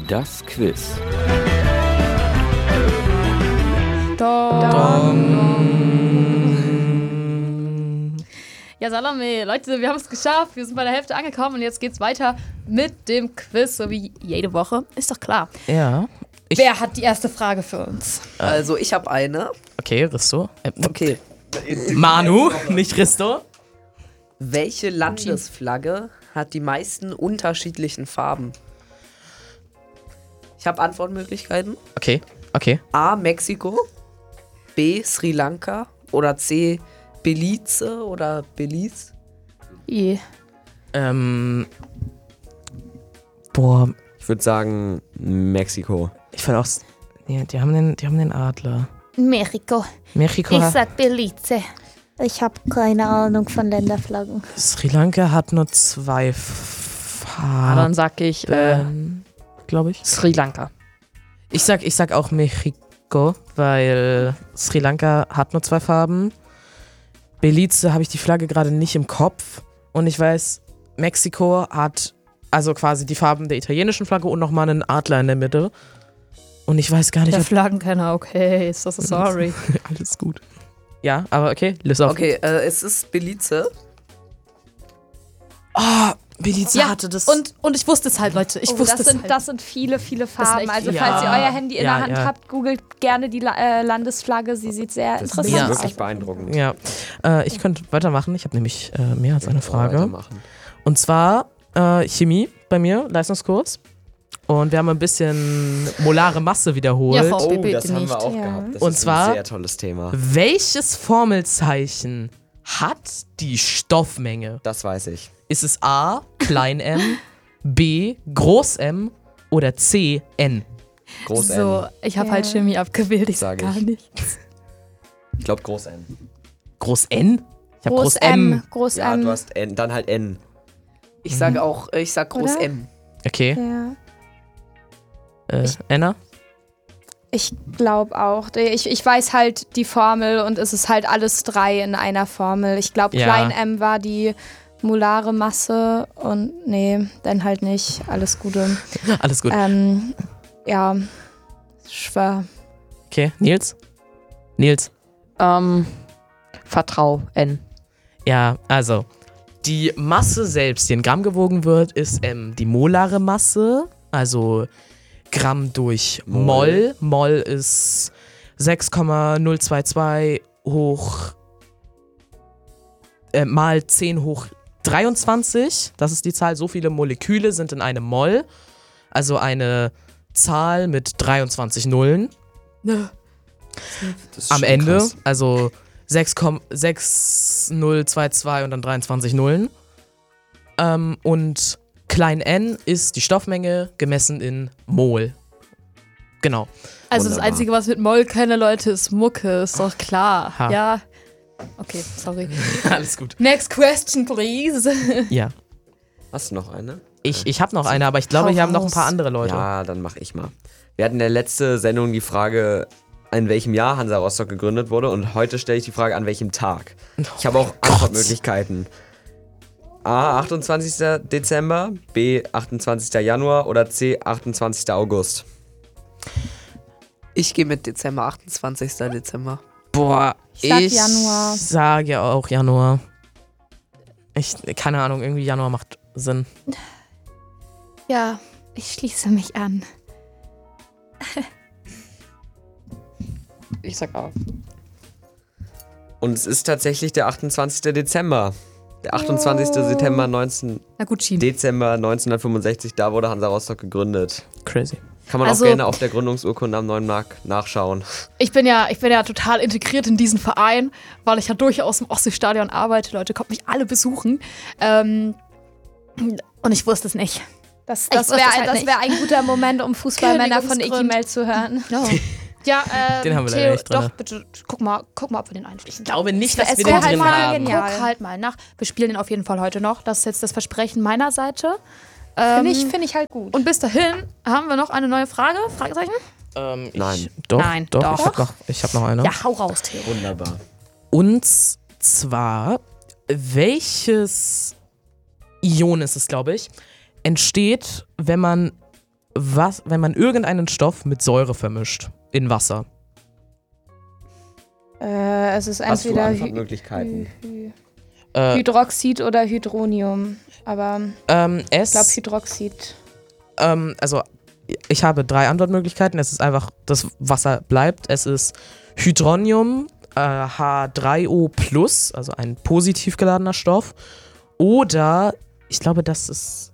Das Quiz. Ja, Salome, Leute, wir haben es geschafft. Wir sind bei der Hälfte angekommen und jetzt geht's weiter mit dem Quiz, so wie jede Woche. Ist doch klar. Ja. Wer hat die erste Frage für uns? Also, ich habe eine. Okay, Risto. Okay. Manu, nicht Risto. Welche Landesflagge hat die meisten unterschiedlichen Farben? Ich habe Antwortmöglichkeiten. Okay. A. Mexiko, B. Sri Lanka oder C. Belize oder Belize? Boah, Ich würde sagen Mexiko. ich fand auch. Ja, die haben den Adler. Mexiko. Mexiko. sag Belize. Ich habe keine Ahnung von Länderflaggen. Sri Lanka hat nur 2 Dann Farben, sag ich glaube ich. Sri Lanka. Ich sag auch Mexiko, weil Sri Lanka hat nur 2 Farben. Belize habe ich die Flagge gerade nicht im Kopf. Und ich weiß, Mexiko hat also quasi die Farben der italienischen Flagge und nochmal einen Adler in der Mitte. Und ich weiß gar nicht, Der ob... Flaggenkenner, okay, ist das sorry. Alles gut. Ja, aber okay, löse auf. Okay, es ist Belize. Oh, Belize Ja, hatte das... und ich wusste es halt, Leute. Ich wusste es halt. Das sind viele, viele Farben. echt Also viel. falls ihr Ja. euer Handy in Ja, der Hand ja. habt, googelt gerne die Landesflagge. Sie sieht sehr Das interessant ist Ja. wirklich aus. beeindruckend. Ja, ich könnte weitermachen. Ich habe nämlich mehr als eine Frage. Weitermachen. Und zwar Chemie bei mir, Leistungskurs. Und wir haben ein bisschen molare Masse wiederholt. Ja, voll. Oh, das haben wir auch Ja. gehabt. Das Und ist zwar- ein sehr tolles Thema. Welches Formelzeichen hat die Stoffmenge? Das weiß ich. Ist es A, klein m, B, groß M oder C, N? Groß So, N. ich habe halt Chemie abgewählt, ich Sag sag gar ich. nichts. Ich glaube Groß N. Groß N? Ich habe Groß M. Groß Ja, M. du hast N, dann halt N. Ich sage auch, ich sag Groß Oder? M. Okay, Ja. Anna? Ich glaube auch. Ich weiß halt die Formel und es ist halt alles 3 in einer Formel. Ich glaube, Ja. klein m war die molare Masse und nee, dann halt nicht. Alles Gute. Alles gut. Ja, schwör. Okay, Nils? Nils? Vertrau N. Ja, also, die Masse selbst, die in Gramm gewogen wird, ist die molare Masse, also Gramm durch Moll. Moll ist 6,022 hoch mal 10 hoch 23. Das ist die Zahl. So viele Moleküle sind in einem Moll. Also eine Zahl mit 23 Nullen Das ist am schon Ende. krass. Also 6,6022 und dann 23 Nullen. Und klein n ist die Stoffmenge gemessen in Mol. Genau. Also das Wunderbar. Einzige, was mit Moll keine Leute ist Mucke, ist doch klar. Ha. Ja. Okay, sorry. Alles gut. Next question, please. Ja. Hast du noch eine? Ich habe noch eine, aber ich glaube, Hau hier haben noch ein raus. paar andere Leute. Ja, dann mache ich mal. Wir hatten in der letzten Sendung die Frage, in welchem Jahr Hansa Rostock gegründet wurde. Und heute stelle ich die Frage, an welchem Tag. Ich habe auch Antwortmöglichkeiten. A. 28. Dezember, B. 28. Januar oder C. 28. August. Ich gehe mit Dezember, 28. Dezember. Boah, Ich sag Januar. sage auch Januar. Keine Ahnung, irgendwie Januar macht Sinn. Ja, ich schließe mich an. Ich sag auch. Und es ist tatsächlich der 28. Dezember. Der 28. Dezember, Na gut, Schien. Dezember 1965, da wurde Hansa Rostock gegründet. Crazy. Kann man Also- auch gerne auf der Gründungsurkunde am Neuen Markt nachschauen. Ich bin ja total integriert in diesen Verein, weil ich ja durchaus im Ostseestadion arbeite. Leute, kommt mich alle besuchen. Und ich wusste es nicht. Das wusste wäre es halt nicht. wär ein guter Moment, um Fußballmänner von Kündigungsgrund. Icky-Mail zu hören. No. Ja, Den haben wir leider nicht drin. Doch, bitte, guck mal, ob wir den einschließen. Ich glaube nicht, Es dass wir wär den halt drin mal haben. genial. Guck halt mal nach. Wir spielen den auf jeden Fall heute noch. Das ist jetzt das Versprechen meiner Seite. Finde ich halt gut. Und bis dahin haben wir noch eine neue Frage? Fragezeichen? Nein. Doch, Nein, doch. doch. Ich hab noch eine. Ja, hau raus, Theo. Wunderbar. Und zwar, welches Ion ist es, glaube ich, entsteht, wenn man wenn man irgendeinen Stoff mit Säure vermischt in Wasser? Es ist Hast du entweder Antwortmöglichkeiten? Hydroxid oder Hydronium. Aber ich glaube Hydroxid. Also ich habe 3 Antwortmöglichkeiten. Es ist einfach, das Wasser bleibt. Es ist Hydronium, H3O+, also ein positiv geladener Stoff. Oder, ich glaube, das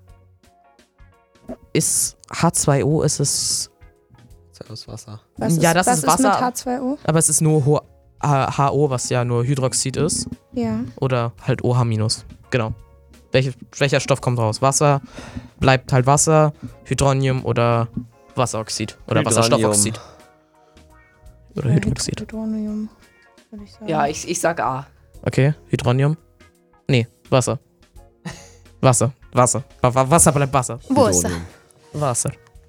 ist H2O, ist es... Aus Wasser. Was Ja, das was ist Wasser. mit H2O? Aber es ist nur HO, was ja nur Hydroxid ist. Ja. Oder halt OH-. Genau. Welcher Stoff kommt raus? Wasser, bleibt halt Wasser, Hydronium oder Wasseroxid. Oder Hydronium. Wasserstoffoxid. Oder Hydroxid. Hydronium, würde ich sagen. Ja, ich sag A. Okay, Hydronium. Nee, Wasser. Wasser. Wasser bleibt Wasser. Wo ist er? Hydronium. Wasser.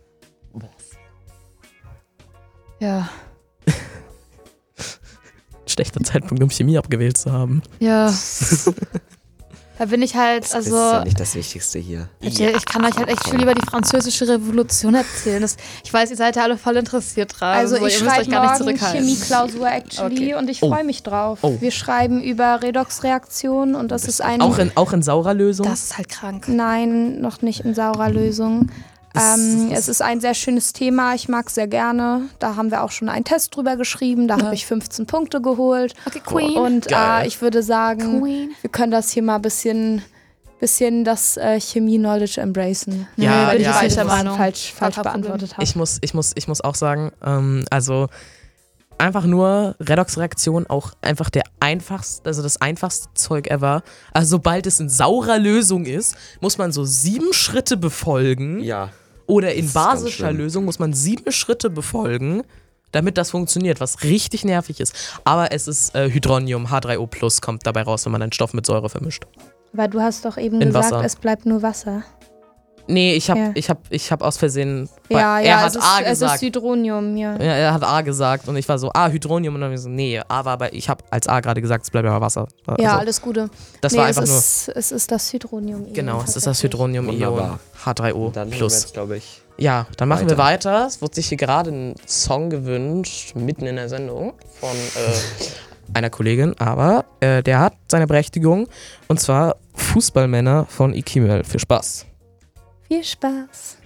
Ja. Schlechter Zeitpunkt, um Chemie abgewählt zu haben. Ja. Da bin ich halt, Das ist ja also. nicht das Wichtigste hier. Ich kann euch halt echt viel über die französische Revolution erzählen. Ich weiß, ihr seid ja alle voll interessiert dran. Also so, ich ihr müsst euch schreibe gar nicht morgen zurückhalten. Chemieklausur actually und ich freue mich drauf. Oh. Wir schreiben über Redoxreaktionen und das ist ein... Auch in saurer Lösung? Das ist halt krank. Nein, noch nicht in saurer Lösung. Es ist ein sehr schönes Thema, ich mag es sehr gerne. Da haben wir auch schon einen Test drüber geschrieben, da habe ich 15 Punkte geholt. Okay, Queen. Und Geil. ich würde sagen, Queen. wir können das hier mal ein bisschen das Chemie-Knowledge embracen. Ja, weil ja. ich Falscher beide Fragen Meinung. falsch Gar kein beantwortet habe. Ich muss auch sagen, also einfach nur Redoxreaktion auch einfach das einfachste Zeug ever. Also sobald es in saurer Lösung ist, muss man so 7 Schritte befolgen. Ja. Oder in Das ist ganz basischer schlimm. Lösung muss man 7 Schritte befolgen, damit das funktioniert, was richtig nervig ist. Aber es ist Hydronium, H3O+, kommt dabei raus, wenn man einen Stoff mit Säure vermischt. Aber du hast doch eben In gesagt, Wasser. es bleibt nur Wasser. Nee, ich Ja. hab aus Versehen, Ja, er hat es ist, A es ist gesagt. Hydronium, ja. Ja, er hat A gesagt und ich war so, Hydronium und dann hab ich so, nee, A war aber, ich habe als A gerade gesagt, es bleibt aber Wasser. Also, Ja, alles Gute. das war einfach nur, es ist das Hydronium. genau, es ist das Hydronium-Ion, Wunderbar. H3O+. Und dann hören wir jetzt, glaube ich. Ja, dann machen wir weiter. weiter. Es wurde sich hier gerade ein Song gewünscht, mitten in der Sendung, von einer Kollegin, aber der hat seine Berechtigung, und zwar Fußballmänner von Ikimel. Viel Spaß. Viel Spaß.